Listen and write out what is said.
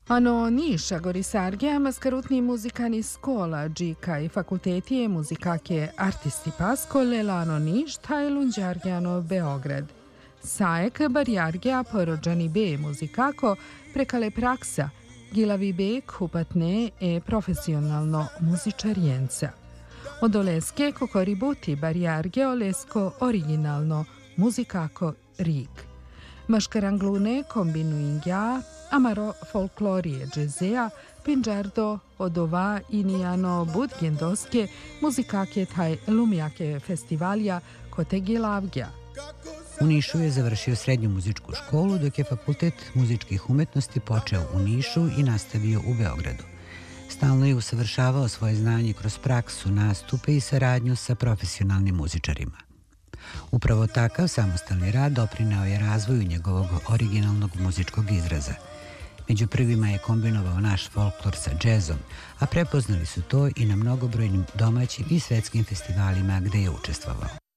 Hanno Niš Gorisargia mascarutni muzikani scola Gika i fakulteti e muzikake artisti Pascole Lano Niš taj Lunđargiano Beograd. Saek barjargia porođani be muzikako prekale praksa, gilavi be kupatne e profesionalno muzičarijenca. Od oleske kokoributi barjarge olesko originalno muzikako rig. Maškaranglune kombinuingja amaro folklorije džezea, pinđardo odova inijano budgendoske muzikake taj lumjake festivalja kote gilavgja. U Nišu je završio srednju muzičku školu, dok je Fakultet muzičkih umetnosti počeo u Nišu i nastavio u Beogradu. Stalno je usavršavao svoje znanje kroz praksu, nastupe i saradnju sa profesionalnim muzičarima. Upravo takav samostalni rad doprineo je razvoju njegovog originalnog muzičkog izraza. Među prvima je kombinovao naš folklor sa džezom, a prepoznali su to i na mnogobrojnim domaćim i svetskim festivalima gde je učestvovao.